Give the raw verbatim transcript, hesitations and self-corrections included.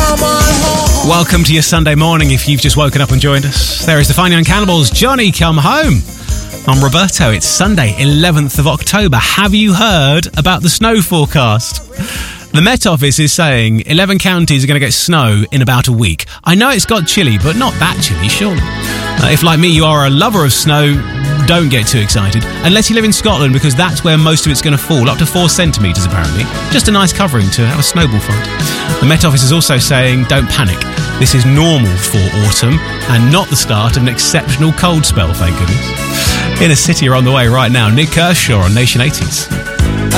Welcome to your Sunday morning if you've just woken up and joined us. There is the Fine Young Cannibals, Johnny Come Home. I'm Roberto. It's Sunday, eleventh of October. Have you heard about the snow forecast? The Met Office is saying eleven counties are going to get snow in about a week. I know it's got chilly, but not that chilly, surely. Uh, if, like me, you are a lover of snow, don't get too excited. Unless you live in Scotland, because that's where most of it's going to fall, up to four centimetres apparently. Just a nice covering to have a snowball fight. The Met Office is also saying, don't panic. This is normal for autumn and not the start of an exceptional cold spell, thank goodness. In a City are on the way right now. Nick Kershaw on Nation eighties.